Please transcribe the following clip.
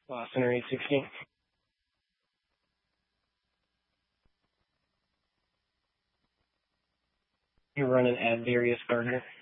Boston or 860. You're running at Various Gardner.